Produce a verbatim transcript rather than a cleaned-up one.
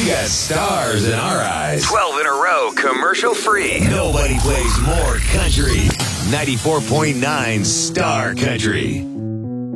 got stars in our eyes. twelve in a row, commercial free. Nobody plays more country. ninety-four point nine Star Country.